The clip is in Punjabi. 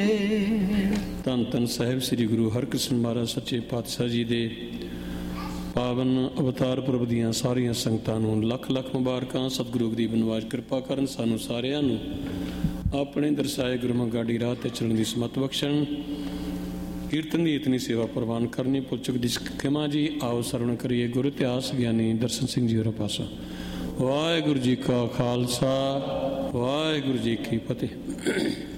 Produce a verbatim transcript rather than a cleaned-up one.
ਧੰਨ ਧੰਨ ਸਾਹਿਬ ਸ੍ਰੀ ਗੁਰੂ ਹਰਕ੍ਰਿਸ਼ਨ ਮਹਾਰਾਜ ਸੱਚੇ ਪਾਤਸ਼ਾਹ ਜੀ ਦੇ ਪਾਵਨ ਅਵਤਾਰ ਪੁਰਬ ਦੀਆਂ ਸਾਰੀਆਂ ਸੰਗਤਾਂ ਨੂੰ ਲੱਖ ਲੱਖ ਮੁਬਾਰਕਾਂ। ਸਤਿਗੁਰੂ ਗਰੀਬ ਨਿਵਾਜ ਕਿਰਪਾ ਕਰਨ, ਸਾਨੂੰ ਸਾਰਿਆਂ ਨੂੰ ਆਪਣੇ ਦਰਸਾਏ ਗੁਰਮੁਖ ਗਾਡੀ ਰਾਹ ਤੇ ਚੱਲਣ ਦੀ ਸਮਤ ਬਖਸ਼ਣ। ਕੀਰਤਨ ਦੀ ਇਤਨੀ ਸੇਵਾ ਪ੍ਰਵਾਨ ਕਰਨੀ, ਭੁੱਲ ਚੁੱਕ ਦੀ ਖਿਮਾ ਜੀ। ਆਓ ਸਰਵਣ ਕਰੀਏ ਗੁਰੂ ਇਤਿਹਾਸ ਗਿਆਨੀ ਦਰਸ਼ਨ ਸਿੰਘ ਜੀ ਹੋਰਾਂ ਪਾਸੋਂ। ਵਾਹਿਗੁਰੂ ਜੀ ਕਾ ਖਾਲਸਾ, ਵਾਹਿਗੁਰੂ ਜੀ ਕੀ ਫਤਿਹ।